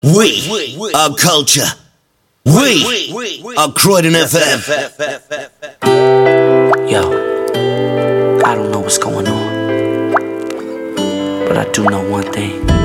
We are culture. We are Croydon FM. Yo, I don't know what's going on, but I do know one thing.